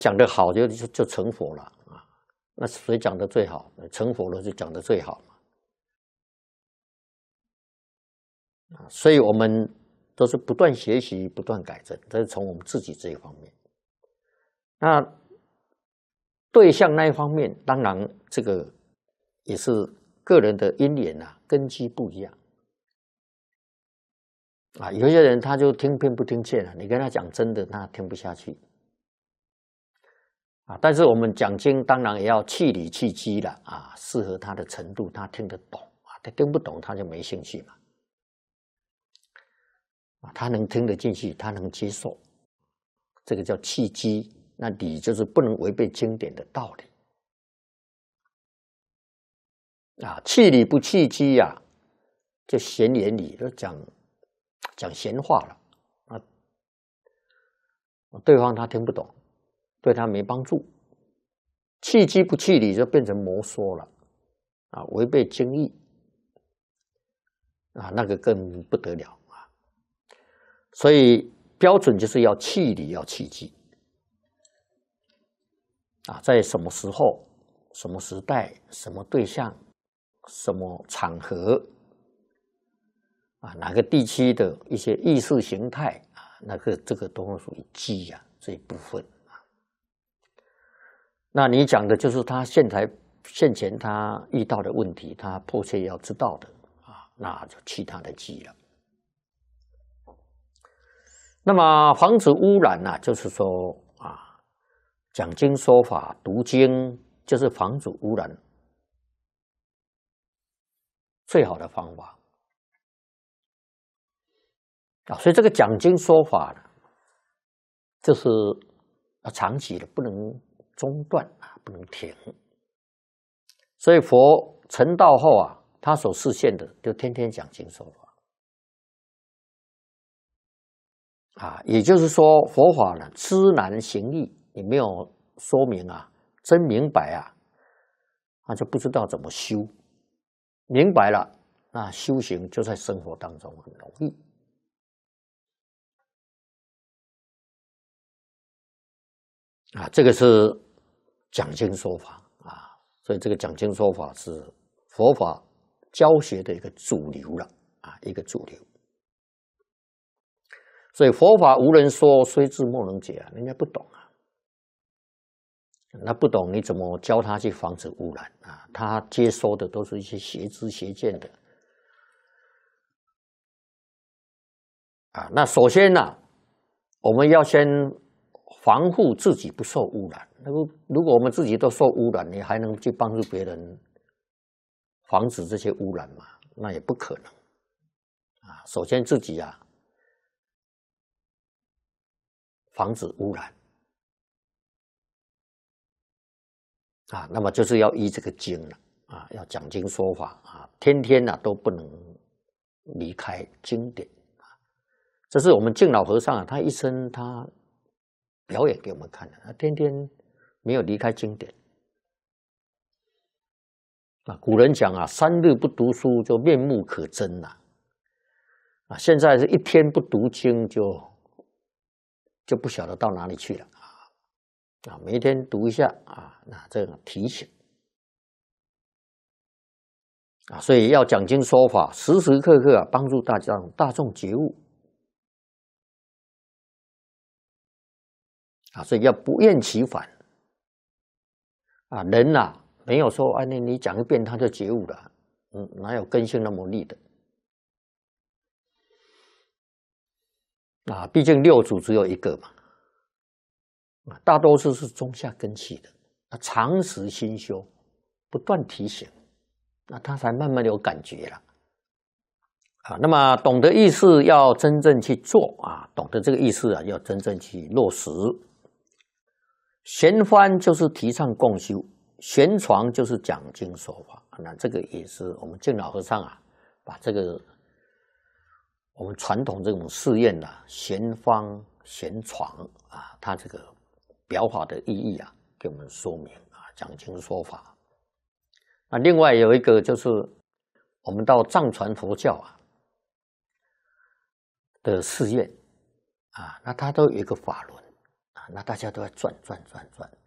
讲得好就成佛了啊。那谁讲得最好？成佛了就讲得最好嘛。所以我们都是不断学习、不断改正，这是从我们自己这一方面。那对象那一方面，当然这个也是个人的因缘根基不一样啊。有些人他就听偏不听劝你跟他讲真的，他听不下去啊。但是我们讲经当然也要气理气机了啊，适合他的程度，他听得懂啊，他听不懂他就没兴趣嘛。啊，他能听得进去，他能接受，这个叫气机。那理就是不能违背经典的道理啊，气理不气机呀，就闲言理，都讲闲话了啊，对方他听不懂，对他没帮助。气机不气理就变成魔说了啊，违背经义啊，那个更不得了啊。所以标准就是要气理，要气机。啊，在什么时候、什么时代、什么对象、什么场合啊，哪个地区的一些意识形态啊，这个都属于机啊这一部分啊。那你讲的就是他现前他遇到的问题，他迫切要知道的啊，那就气他的机了。那么防止污染就是说啊。讲经说法、读经，就是防止污染最好的方法啊。所以这个讲经说法呢，就是要长期的，不能中断啊，不能停。所以佛成道后啊，他所示现的就天天讲经说法啊。也就是说，佛法呢，知难行易。你没有说明真明白他就不知道怎么修。明白了，那修行就在生活当中很容易啊。这个是讲经说法啊，所以这个讲经说法是佛法教学的一个主流了啊，一个主流。所以佛法无人说，虽智莫能解啊，人家不懂啊。那不懂你怎么教他去防止污染啊？他接收的都是一些邪知邪见的啊。那首先我们要先防护自己不受污染。如果我们自己都受污染，你还能去帮助别人防止这些污染吗？那也不可能啊。首先自己防止污染啊，那么就是要依这个经了啊，要讲经说法啊，天天都不能离开经典啊。这是我们净老和尚他一生他表演给我们看的，他天天没有离开经典啊。古人讲3日不读书就面目可憎啊，现在是1天不读经就不晓得到哪里去了啊，每一天读一下啊，那这个提醒啊，所以要讲经说法，时时刻刻帮助大众觉悟啊，所以要不厌其烦啊。人没有说你讲一遍他就觉悟了，哪有根性那么利的啊？毕竟六祖只有一个嘛。大多数是中下根器的，长时心修，不断提醒，那他才慢慢有感觉了啊。那么懂得意思要真正去做啊，懂得这个意思要真正去落实。玄翻就是提倡共修，玄传就是讲经说法。那这个也是我们净老和尚把这个我们传统这种试验玄方玄传他这个表法的意义给我们说明讲经说法。那另外有一个就是我们到藏传佛教的试验那它都有一个法轮那大家都在转，